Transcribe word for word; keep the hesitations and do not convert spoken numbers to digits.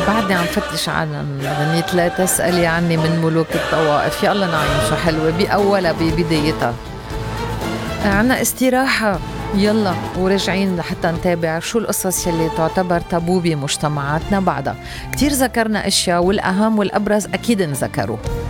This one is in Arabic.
بعدني عم فتش عن غنية لا تسألي عني من ملوك الطوائف. يا الله نعيم شو حلوة بأولها ببدايتها. عنا استراحة يلا وراجعين لحتى نتابع شو القصص يلي تعتبر تابو بمجتمعاتنا بعدها. كتير ذكرنا اشياء والأهم والأبرز أكيد نذكروه.